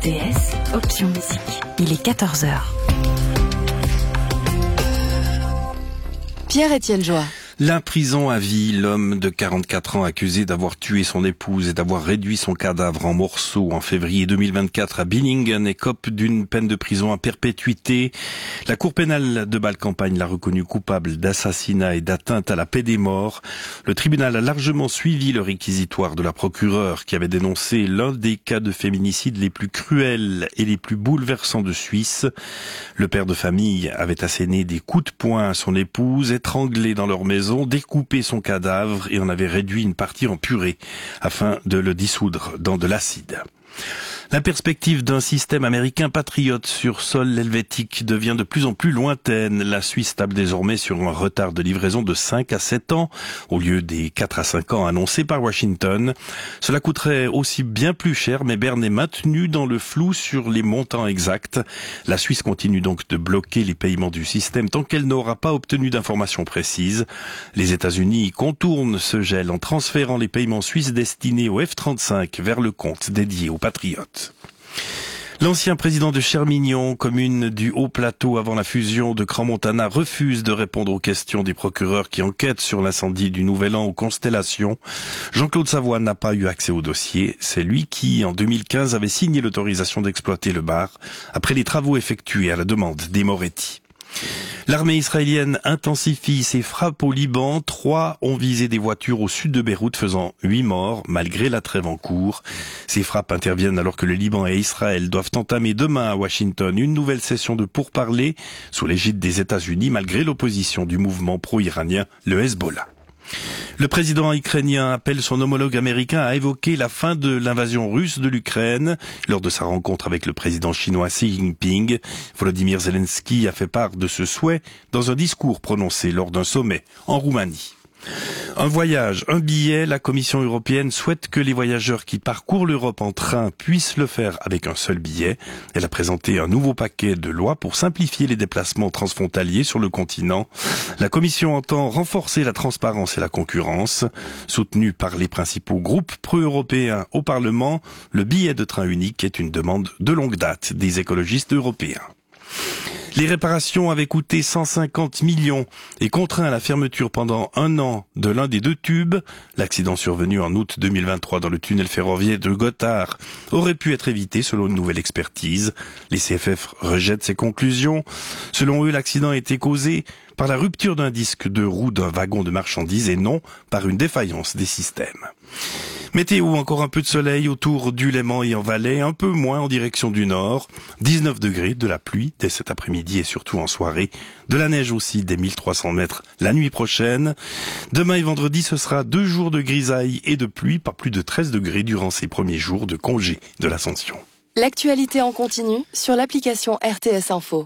RTS, option musique. Il est 14h. Pierre-Étienne Joie. La prison à vie, l'homme de 44 ans accusé d'avoir tué son épouse et d'avoir réduit son cadavre en morceaux en février 2024 à Billingen écope d'une peine de prison à perpétuité. La Cour pénale de Bâle-Campagne l'a reconnu coupable d'assassinat et d'atteinte à la paix des morts. Le tribunal a largement suivi le réquisitoire de la procureure qui avait dénoncé l'un des cas de féminicide les plus cruels et les plus bouleversants de Suisse. Le père de famille avait asséné des coups de poing à son épouse, étranglée dans leur maison, découpé son cadavre et en avait réduit une partie en purée afin de le dissoudre dans de l'acide. La perspective d'un système américain patriote sur sol helvétique devient de plus en plus lointaine. La Suisse table désormais sur un retard de livraison de 5 à 7 ans, au lieu des 4 à 5 ans annoncés par Washington. Cela coûterait aussi bien plus cher, mais Berne est maintenu dans le flou sur les montants exacts. La Suisse continue donc de bloquer les paiements du système tant qu'elle n'aura pas obtenu d'informations précises. Les États-Unis contournent ce gel en transférant les paiements suisses destinés au F-35 vers le compte dédié aux patriotes. L'ancien président de Chermignon, commune du Haut-Plateau avant la fusion de Crans-Montana, refuse de répondre aux questions des procureurs qui enquêtent sur l'incendie du Nouvel An aux Constellations. Jean-Claude Savoie n'a pas eu accès au dossier. C'est lui qui, en 2015, avait signé l'autorisation d'exploiter le bar après les travaux effectués à la demande des Moretti. L'armée israélienne intensifie ses frappes au Liban. 3 ont visé des voitures au sud de Beyrouth, faisant 8 morts, malgré la trêve en cours. Ces frappes interviennent alors que le Liban et Israël doivent entamer demain à Washington une nouvelle session de pourparlers sous l'égide des États-Unis, malgré l'opposition du mouvement pro-iranien, le Hezbollah. Le président ukrainien appelle son homologue américain à évoquer la fin de l'invasion russe de l'Ukraine. Lors de sa rencontre avec le président chinois Xi Jinping, Volodymyr Zelensky a fait part de ce souhait dans un discours prononcé lors d'un sommet en Roumanie. Un voyage, un billet, la Commission européenne souhaite que les voyageurs qui parcourent l'Europe en train puissent le faire avec un seul billet. Elle a présenté un nouveau paquet de lois pour simplifier les déplacements transfrontaliers sur le continent. La Commission entend renforcer la transparence et la concurrence. Soutenu par les principaux groupes pro-européens au Parlement, le billet de train unique est une demande de longue date des écologistes européens. Les réparations avaient coûté 150 millions et contraint à la fermeture pendant 1 an de l'un des 2 tubes. L'accident survenu en août 2023 dans le tunnel ferroviaire de Gotthard aurait pu être évité selon une nouvelle expertise. Les CFF rejettent ces conclusions. Selon eux, l'accident a été causé par la rupture d'un disque de roue d'un wagon de marchandises et non par une défaillance des systèmes. Météo, encore un peu de soleil autour du Léman et en Valais, un peu moins en direction du nord. 19 degrés, de la pluie dès cet après-midi et surtout en soirée. De la neige aussi dès 1300 mètres la nuit prochaine. Demain et vendredi, ce sera 2 jours de grisaille et de pluie, pas plus de 13 degrés durant ces premiers jours de congé de l'Ascension. L'actualité en continu sur l'application RTS Info.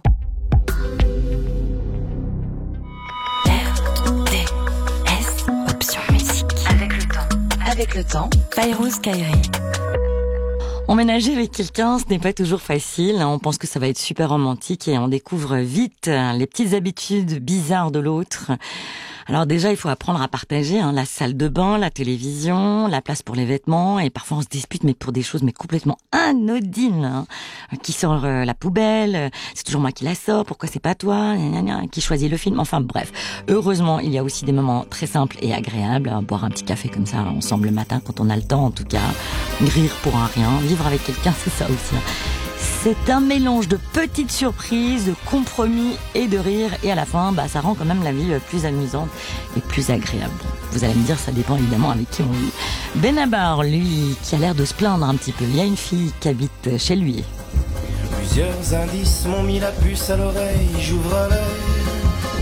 Avec le temps, Fayrouz Kairi. Emménager avec quelqu'un, ce n'est pas toujours facile. On pense que ça va être super romantique et on découvre vite les petites habitudes bizarres de l'autre. Alors déjà, il faut apprendre à partager la salle de bain, la télévision, la place pour les vêtements. Et parfois, on se dispute mais pour des choses complètement anodines. Qui sort la poubelle? C'est toujours moi qui la sors. Pourquoi c'est pas toi? Qui choisit le film? Enfin bref. Heureusement, il y a aussi des moments très simples et agréables. Boire un petit café comme ça ensemble le matin quand on a le temps en tout cas. Rire pour un rien. Vivre avec quelqu'un, c'est ça aussi. C'est un mélange de petites surprises, de compromis et de rire. Et à la fin, ça rend quand même la vie plus amusante et plus agréable. Bon, vous allez me dire, ça dépend évidemment avec qui on vit. Benabar, lui, qui a l'air de se plaindre un petit peu. Il y a une fille qui habite chez lui. Plusieurs indices m'ont mis la puce à l'oreille. J'ouvre l'œil.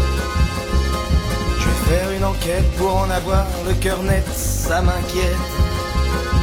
Je vais faire une enquête pour en avoir le cœur net. Ça m'inquiète.